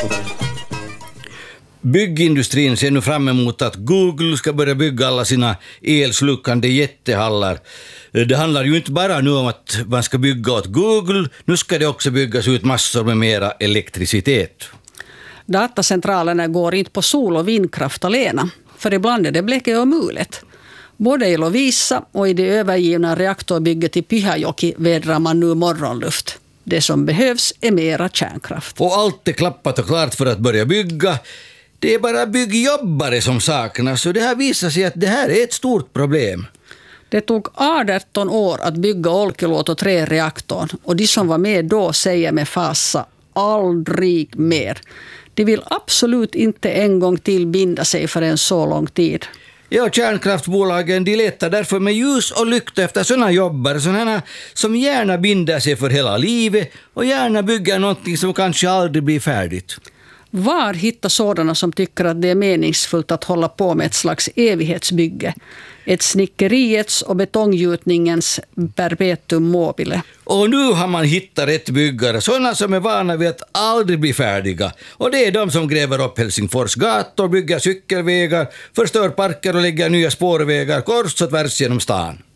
Byggindustrin ser nu fram emot att Google ska börja bygga alla sina elslukande jättehallar. Det handlar ju inte bara nu om att man ska bygga åt Google, nu ska det också byggas ut massor med mera elektricitet. Datacentralerna går inte på sol- och vindkraft alena, för ibland är det bleket omöjligt. Både i Lovisa och i det övergivna reaktorbygget i Pyhäjoki vädrar man nu morgonluft. Det som behövs är mera kärnkraft. Och allt är klappat och klart för att börja bygga. Det är bara byggjobbare som saknas, och det har visat sig att det här är ett stort problem. Det tog 18 år att bygga Olkiluoto 3-reaktorn, och de som var med då säger med fasa aldrig mer. De vill absolut inte en gång till binda sig för en så lång tid. Ja, kärnkraftbolagen de letar därför med ljus och lykta efter sådana jobbare, sådana som gärna binder sig för hela livet och gärna bygger någonting som kanske aldrig blir färdigt. Var hittar sådana som tycker att det är meningsfullt att hålla på med ett slags evighetsbygge? Ett snickeriets och betonggjutningens perpetuum mobile. Och nu har man hittat rätt byggare, sådana som är vana vid att aldrig bli färdiga. Och det är de som gräver upp Helsingfors gator, bygger cykelvägar, förstör parker och lägger nya spårvägar kors och tvärs genom stan.